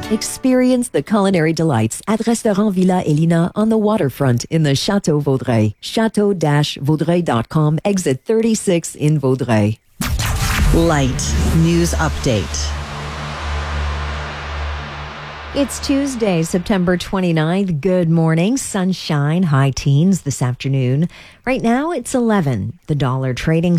Experience the culinary delights at Restaurant Villa Elina on the waterfront in the Château Vaudreuil. Chateau-Vaudreuil.com, exit 36 in Vaudreuil. Light News Update. It's Tuesday, September 29th. Good morning. Sunshine, high teens this afternoon. Right now, it's 11. The dollar trading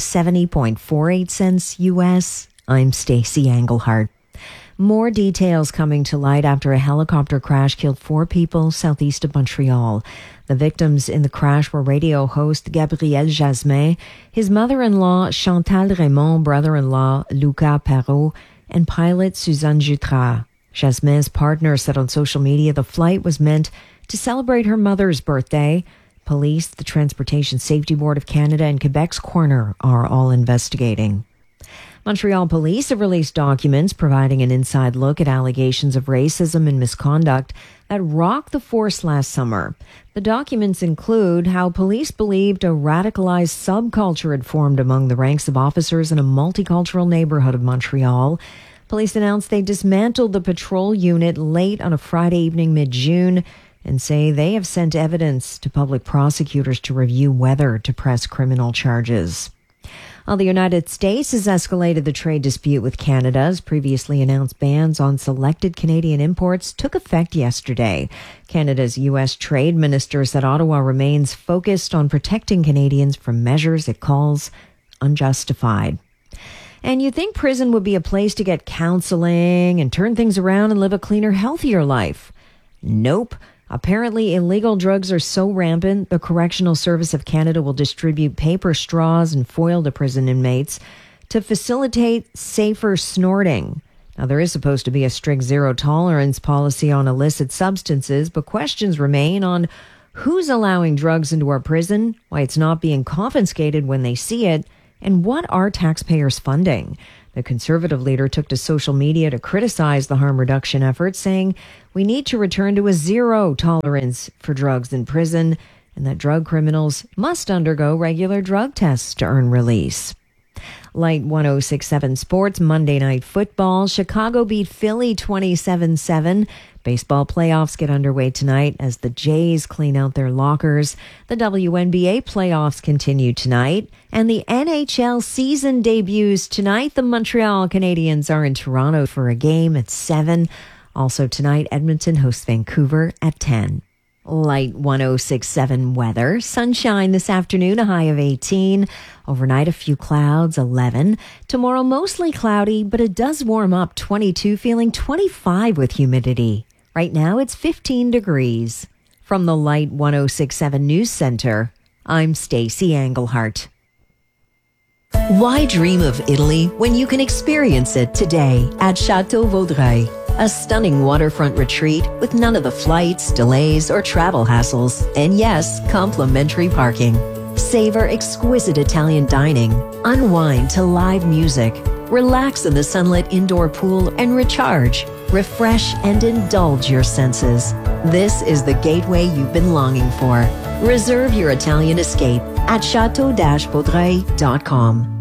70.48 cents U.S. I'm Stacey Englehart. More details coming to light after a helicopter crash killed 4 people southeast of Montreal. The victims in the crash were radio host Gabriel Jasmin, his mother-in-law Chantal Raymond, brother-in-law Lucas Perrault, and pilot Suzanne Jutras. Jasmin's partner said on social media the flight was meant to celebrate her mother's birthday. Police, the Transportation Safety Board of Canada, and Quebec's coroner are all investigating. Montreal police have released documents providing an inside look at allegations of racism and misconduct that rocked the force last summer. The documents include how police believed a radicalized subculture had formed among the ranks of officers in a multicultural neighborhood of Montreal. Police announced they dismantled the patrol unit late on a Friday evening mid-June and say they have sent evidence to public prosecutors to review whether to press criminal charges. While the United States has escalated the trade dispute with Canada, as previously announced bans on selected Canadian imports took effect yesterday. Canada's U.S. Trade Minister said Ottawa remains focused on protecting Canadians from measures it calls unjustified. And you'd think prison would be a place to get counseling and turn things around and live a cleaner, healthier life. Nope. Apparently, illegal drugs are so rampant, the Correctional Service of Canada will distribute paper straws and foil to prison inmates to facilitate safer snorting. Now, there is supposed to be a strict zero-tolerance policy on illicit substances, but questions remain on who's allowing drugs into our prison, why it's not being confiscated when they see it, and what are taxpayers funding? The Conservative leader took to social media to criticize the harm reduction efforts, saying we need to return to a zero tolerance for drugs in prison and that drug criminals must undergo regular drug tests to earn release. Light 106.7 Sports, Monday Night Football. Chicago beat Philly 27-7. Baseball playoffs get underway tonight as the Jays clean out their lockers. The WNBA playoffs continue tonight. And the NHL season debuts tonight. The Montreal Canadiens are in Toronto for a game at 7. Also tonight, Edmonton hosts Vancouver at 10. Light 106.7 weather. Sunshine this afternoon, a high of 18. Overnight, a few clouds, 11. Tomorrow, mostly cloudy, but it does warm up, 22, feeling 25 with humidity. Right now, it's 15 degrees. From the Light 106.7 News Center, I'm Stacey Englehart. Why dream of Italy when you can experience it today at Château Vaudreuil? A stunning waterfront retreat with none of the flights, delays, or travel hassles. And yes, complimentary parking. Savor exquisite Italian dining. Unwind to live music. Relax in the sunlit indoor pool and recharge. Refresh and indulge your senses. This is the gateway you've been longing for. Reserve your Italian escape at chateau-vaudreuil.com.